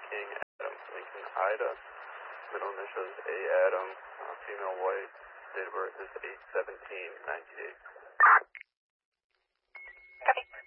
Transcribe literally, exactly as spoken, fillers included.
King Adam. Lincoln Ida. Middle initial is A. Adam. Uh, female white. Date of birth is eight seventeen ninety-eight.